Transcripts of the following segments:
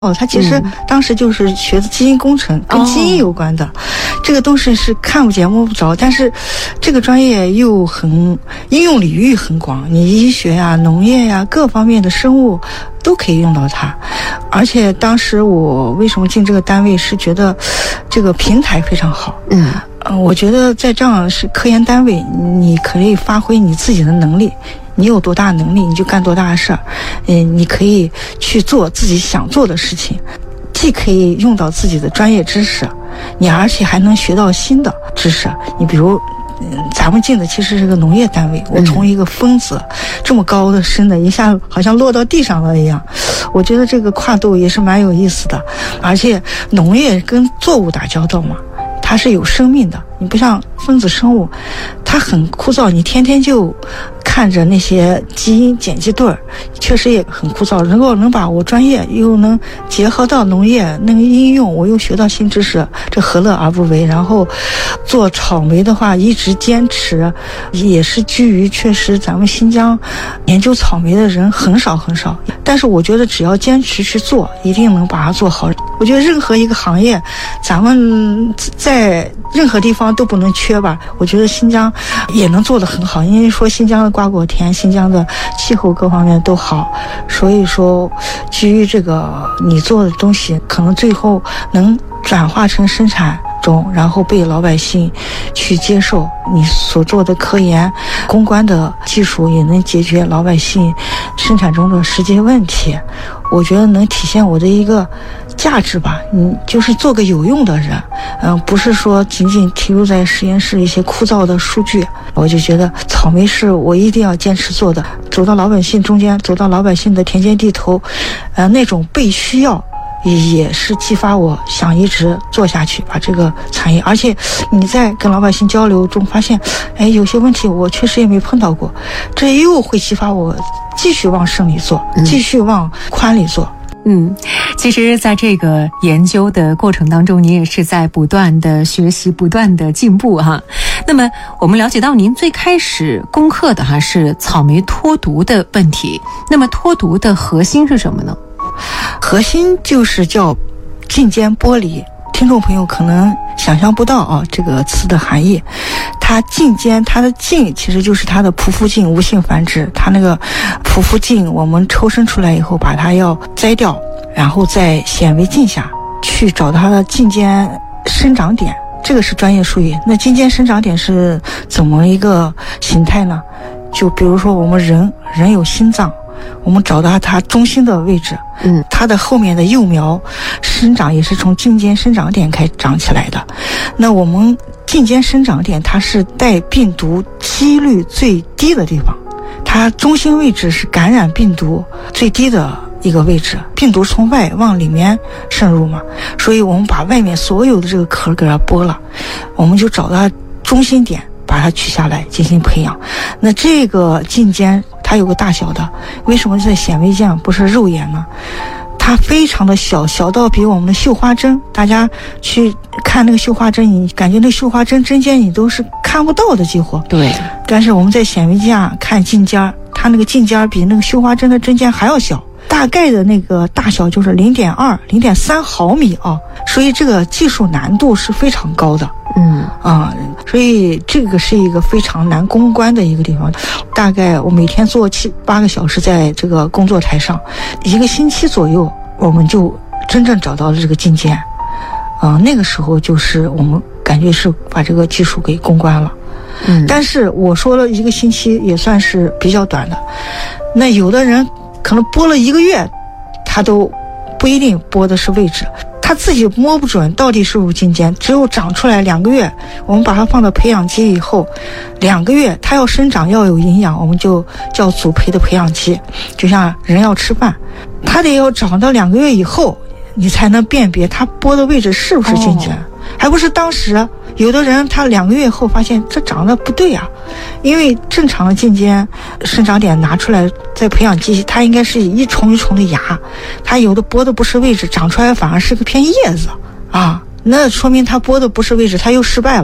他其实当时就是学的基因工程，跟基因有关的，这个东西是看不见摸不着，但是这个专业又很应用领域很广，你医学呀、农业呀各方面的生物都可以用到它。而且当时我为什么进这个单位，是觉得这个平台非常好。我觉得在这样是科研单位，你可以发挥你自己的能力。你有多大能力，你就干多大的事儿。你可以去做自己想做的事情，既可以用到自己的专业知识，你而且还能学到新的知识。你比如，咱们进的其实是个农业单位，我从一个分子这么高的深的，一下好像落到地上了一样。我觉得这个跨度也是蛮有意思的，而且农业跟作物打交道嘛。它是有生命的，你不像分子生物，它很枯燥，你天天就看着那些基因碱基对儿，确实也很枯燥。如果能把我专业又能结合到农业那个应用，我又学到新知识，这何乐而不为？然后做草莓的话，一直坚持，也是基于确实咱们新疆研究草莓的人很少很少，但是我觉得只要坚持去做，一定能把它做好。我觉得任何一个行业，咱们在任何地方都不能缺吧。我觉得新疆也能做得很好，因为说新疆的瓜果田，新疆的气候各方面都好，所以说基于这个你做的东西，可能最后能转化成生产中，然后被老百姓去接受。你所做的科研攻关的技术也能解决老百姓生产中的实际问题，我觉得能体现我的一个价值吧。你就是做个有用的人，不是说仅仅停留在实验室一些枯燥的数据。我就觉得草莓是我一定要坚持做的，走到老百姓中间，走到老百姓的田间地头，那种被需要也是激发我想一直做下去，把这个产业。而且你在跟老百姓交流中发现，有些问题我确实也没碰到过，这又会激发我继续往深里做，继续往宽里做。 其实在这个研究的过程当中，您也是在不断的学习，不断的进步哈。那么我们了解到您最开始攻克的是草莓脱毒的问题，那么脱毒的核心是什么呢？ 核心就是叫浸煎剥离，听众朋友可能想象不到这个词的含义。它浸煎，它的浸其实就是它的匍匐茎无性繁殖，它那个匍匐茎我们抽身出来以后，把它要摘掉，然后在显微镜下去找它的浸煎生长点，这个是专业术语。那浸煎生长点是怎么一个形态呢？就比如说我们人有心脏，我们找到它中心的位置，它的后面的幼苗生长也是从浸煎生长点开始长起来的。那我们浸煎生长点，它是带病毒几率最低的地方，它中心位置是感染病毒最低的一个位置，病毒从外往里面渗入嘛，所以我们把外面所有的这个壳给它剥了，我们就找到它中心点，把它取下来进行培养。那这个浸煎它有个大小的，为什么在显微镜不是肉眼呢？它非常的小，小到比我们的绣花针，大家去看那个绣花针，你感觉那绣花针针尖你都是看不到的几乎。 对。 但是我们在显微镜看浸尖，它那个浸尖比那个绣花针的针尖还要小，大概的那个大小就是0.2、0.3毫米啊，所以这个技术难度是非常高的。所以这个是一个非常难攻关的一个地方。大概我每天做7、8个小时在这个工作台上，1个星期左右，我们就真正找到了这个浸煎。那个时候就是我们感觉是把这个技术给攻关了。但是我说了1个星期也算是比较短的，那有的人可能播了1个月，他都不一定播的是位置，他自己摸不准到底是不是浸煎，只有长出来2个月，我们把它放到培养基以后，2个月它要生长要有营养，我们就叫组培的培养基，就像人要吃饭，它得要长到2个月以后，你才能辨别它播的位置是不是浸煎。还不是当时有的人他2个月后发现这长得不对啊，因为正常的浸煎生长点拿出来在培养基，它应该是一重一重的芽，它有的播的不是位置，长出来反而是个片叶子啊，那说明它播的不是位置，它又失败了。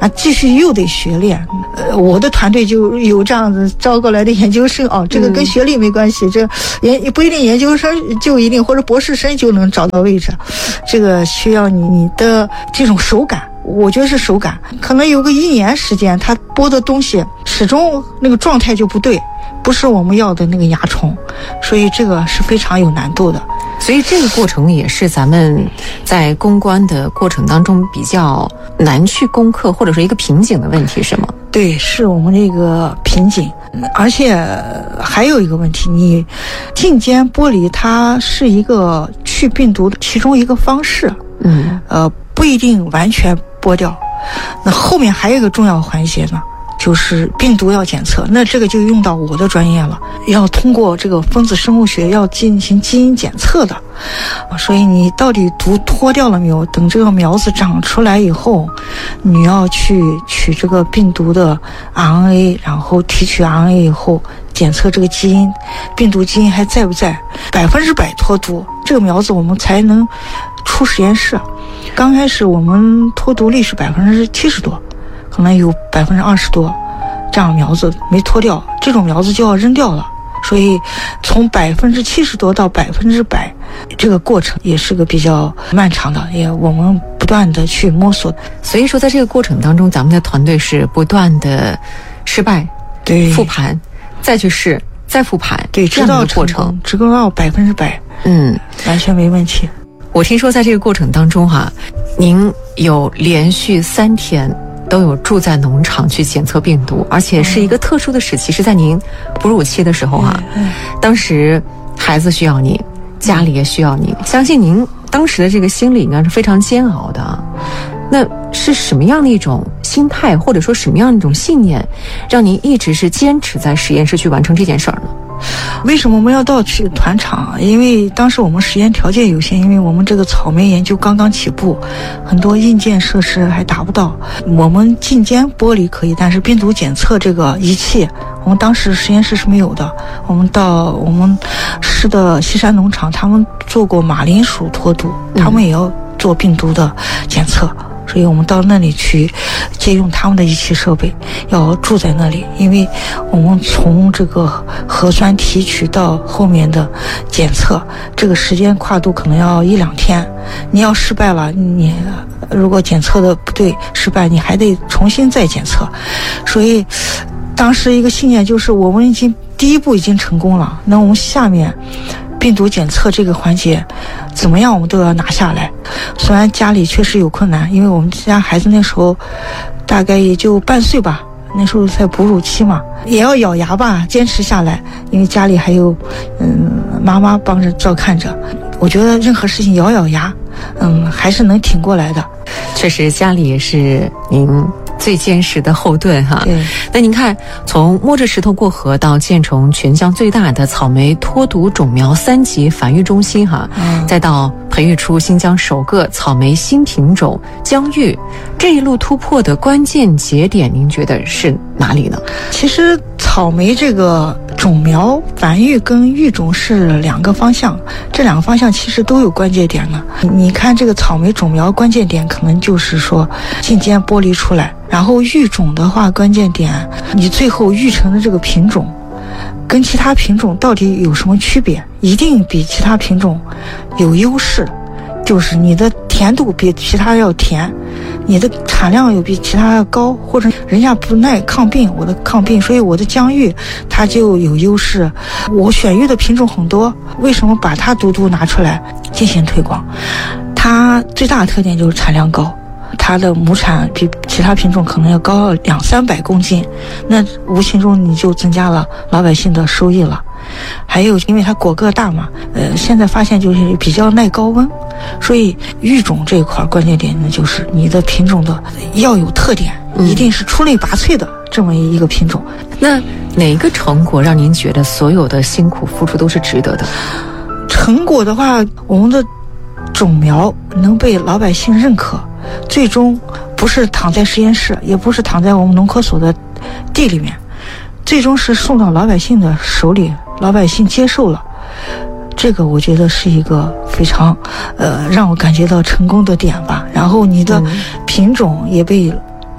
啊，继续又得学练。我的团队就有这样子招过来的研究生这个跟学历没关系，这也不一定研究生就一定或者博士生就能找到位置，这个需要你的这种手感。我觉得是手感，可能有个1年时间，他播的东西始终那个状态就不对，不是我们要的那个蚜虫，所以这个是非常有难度的。 所以这个过程也是咱们在攻关的过程当中比较难去攻克，或者说一个瓶颈的问题，是吗？ 对，是我们这个瓶颈。而且还有一个问题，你镜间剥离它是一个去病毒的其中一个方式，不一定完全剥掉。那后面还有一个重要环节呢，就是病毒要检测，那这个就用到我的专业了，要通过这个分子生物学要进行基因检测的。所以你到底毒脱掉了没有，等这个苗子长出来以后，你要去取这个病毒的 RNA， 然后提取 RNA 以后检测这个基因，病毒基因还在不在，100%脱毒，这个苗子我们才能出实验室。刚开始我们脱毒率是70%多，可能有20%多这样苗子没脱掉，这种苗子就要扔掉了。所以从70%多到100%，这个过程也是个比较漫长的，也我们不断的去摸索。 所以说在这个过程当中，咱们的团队是不断的失败， 对， 复盘，再去试，再复盘， 对， 这样的过程， 直到100%，完全没问题。 我听说在这个过程当中您有连续3天都有住在农场去检测病毒，而且是一个特殊的时期，是在您哺乳期的时候当时孩子需要您，家里也需要您，相信您当时的这个心理呢是非常煎熬的。那是什么样的一种心态，或者说什么样的一种信念，让您一直是坚持在实验室去完成这件事儿呢？ 为什么我们要到去团场？因为当时我们实验条件有限，因为我们这个草莓研究刚刚起步，很多硬件设施还达不到。我们镜间剥离可以，但是病毒检测这个仪器，我们当时实验室是没有的。我们到我们市的西山农场，他们做过马铃薯脱毒，他们也要做病毒的检测。所以我们到那里去借用他们的仪器设备，要住在那里，因为我们从这个核酸提取到后面的检测，这个时间跨度可能要1-2天。你要失败了，你如果检测的不对失败，你还得重新再检测。所以当时一个信念就是我们第一步已经成功了，那我们下面病毒检测这个环节怎么样我们都要拿下来。虽然家里确实有困难，因为我们家孩子那时候大概也就半岁吧，那时候在哺乳期嘛，也要咬牙吧坚持下来，因为家里还有妈妈帮着照看着。我觉得任何事情咬牙还是能挺过来的。 确实家里也是您最坚实的后盾对， 那您看，从摸着石头过河到建成全疆最大的草莓脱毒种苗3级繁育中心再到培育出新疆首个草莓新品种疆域，这一路突破的关键节点，您觉得是哪里呢？ 其实草莓这个种苗繁育跟育种是2个方向，这2个方向其实都有关键点呢。你看这个草莓种苗关键点可能就是说镜间剥离出来，然后育种的话关键点，你最后育成的这个品种跟其他品种到底有什么区别，一定比其他品种有优势，就是你的甜度比其他要甜，你的产量有比其他要高，或者人家不耐抗病，我的抗病，所以我的疆域它就有优势。我选育的品种很多，为什么把它独独拿出来进行推广？它最大的特点就是产量高，它的亩产比其他品种可能要高200-300公斤，那无形中你就增加了老百姓的收益了。还有因为它果个大嘛，现在发现就是比较耐高温，所以育种这一块关键点呢，就是你的品种的要有特点，一定是出类拔萃的这么一个品种。 那哪个成果让您觉得所有的辛苦付出都是值得的？ 成果的话，我们的种苗能被老百姓认可，最终不是躺在实验室，也不是躺在我们农科所的地里面，最终是送到老百姓的手里，老百姓接受了，这个我觉得是一个非常让我感觉到成功的点吧。然后你的品种也被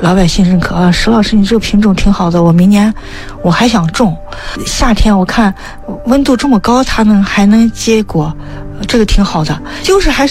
老百姓认可石老师你这个品种挺好的，我明年我还想种。夏天我看温度这么高，它还能结果，这个挺好的。就是还是